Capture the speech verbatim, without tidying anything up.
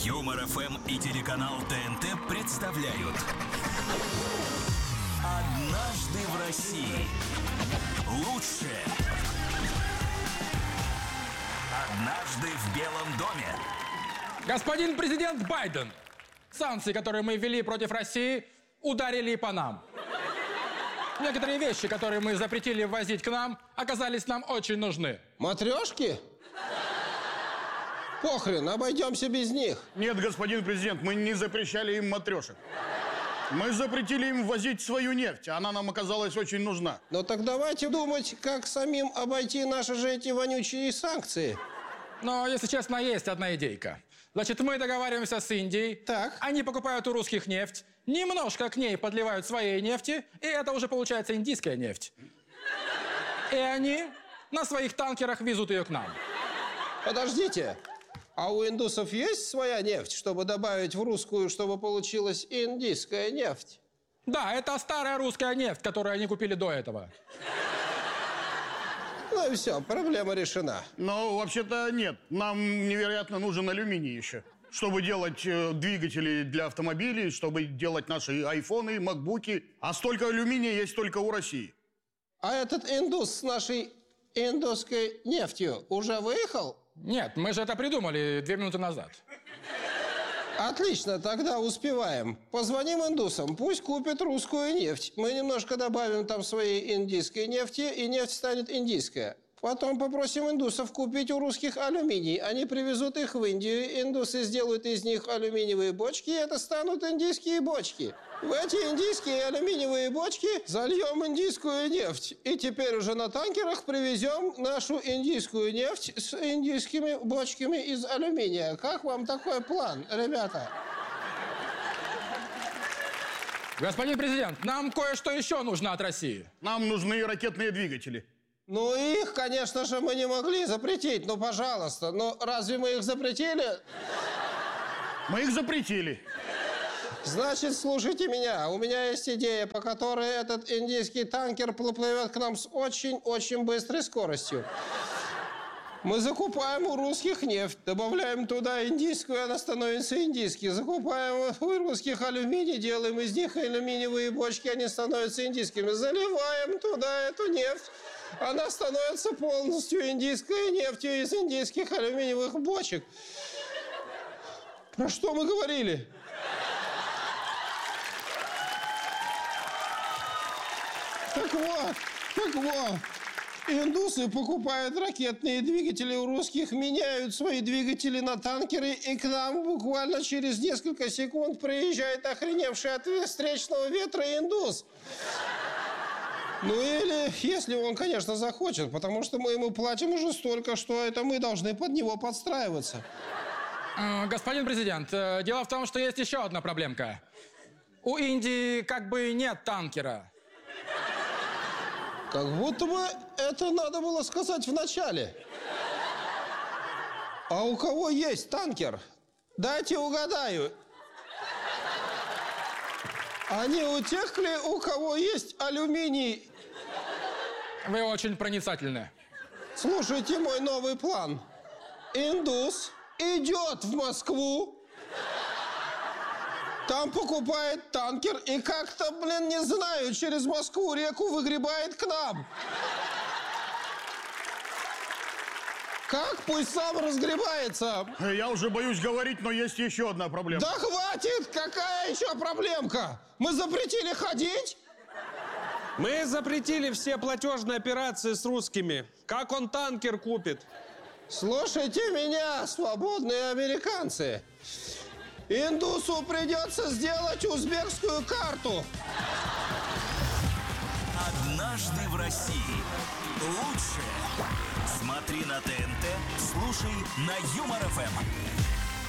Юмор эф эм и телеканал ТНТ представляют «Однажды в России». Лучшее. Однажды в Белом доме. Господин президент Байден, санкции, которые мы ввели против России, ударили и по нам. Некоторые вещи, которые мы запретили ввозить к нам, оказались нам очень нужны. Матрешки? Похрен, обойдемся без них. Нет, господин президент, мы не запрещали им матрешек. Мы запретили им ввозить свою нефть, она нам оказалась очень нужна. Ну так давайте думать, как самим обойти наши же эти вонючие санкции. Но, если честно, есть одна идейка. Значит, мы договариваемся с Индией. Так. Они покупают у русских нефть, немножко к ней подливают своей нефти, и это уже получается индийская нефть. И они на своих танкерах везут ее к нам. Подождите, а у индусов есть своя нефть, чтобы добавить в русскую, чтобы получилась индийская нефть? Да, это старая русская нефть, которую они купили до этого. Ну и все, проблема решена. Но вообще-то нет, нам невероятно нужен алюминий еще. Чтобы делать э, двигатели для автомобилей, чтобы делать наши айфоны, макбуки. А столько алюминия есть только у России. А этот индус с нашей индусской нефтью уже выехал? Нет, мы же это придумали две минуты назад. Отлично, тогда успеваем. Позвоним индусам, пусть купят русскую нефть. Мы немножко добавим там своей индийской нефти, и нефть станет индийская. Потом попросим индусов купить у русских алюминий. Они привезут их в Индию, индусы сделают из них алюминиевые бочки, и это станут индийские бочки. В эти индийские алюминиевые бочки зальем индийскую нефть. И теперь уже на танкерах привезем нашу индийскую нефть с индийскими бочками из алюминия. Как вам такой план, ребята? Господин президент, нам кое-что еще нужно от России. Нам нужны ракетные двигатели. Ну, их, конечно же, мы не могли запретить. Ну, пожалуйста. Но разве мы их запретили? Мы их запретили. Значит, слушайте меня. У меня есть идея, по которой этот индийский танкер плывет к нам с очень-очень быстрой скоростью. Мы закупаем у русских нефть, добавляем туда индийскую, она становится индийской. Закупаем у русских алюминий, делаем из них алюминиевые бочки, они становятся индийскими. Заливаем туда эту нефть, она становится полностью индийской нефтью из индийских алюминиевых бочек. Про что мы говорили? Так вот, так вот. Индусы покупают ракетные двигатели у русских, меняют свои двигатели на танкеры, и к нам буквально через несколько секунд приезжает охреневший от встречного ветра индус. Ну или, если он, конечно, захочет, потому что мы ему платим уже столько, что это мы должны под него подстраиваться. Э, господин президент, э, дело в том, что есть еще одна проблемка. У Индии как бы нет танкера. Как будто бы это надо было сказать в начале. А у кого есть танкер? Дайте угадаю. А не у тех ли, у кого есть алюминий? Вы очень проницательны. Слушайте мой новый план. Индус идет в Москву, там покупает танкер и как-то, блин, не знаю, через Москву реку выгребает к нам. Как? Пусть сам разгребается. Я уже боюсь говорить, но есть еще одна проблема. Да хватит! Какая еще проблемка? Мы запретили ходить? Мы запретили все платежные операции с русскими. Как он танкер купит? Слушайте меня, свободные американцы. Индусу придется сделать узбекскую карту. «Однажды в России». Лучшее. Смотри на ТНТ, слушай на Юмор эф эм.